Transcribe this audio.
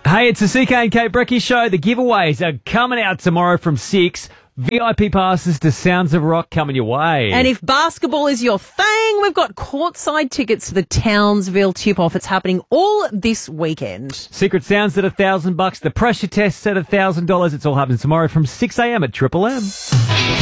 Hey, it's the CK and Kate Brecky Show. The giveaways are coming out tomorrow from 6. VIP passes to Sounds of Rock coming your way. And if basketball is your thing, we've got courtside tickets to the Townsville tip-off. It's happening all this weekend. Secret Sounds at $1,000. The pressure test's at $1,000. It's all happening tomorrow from 6 a.m. at Triple M.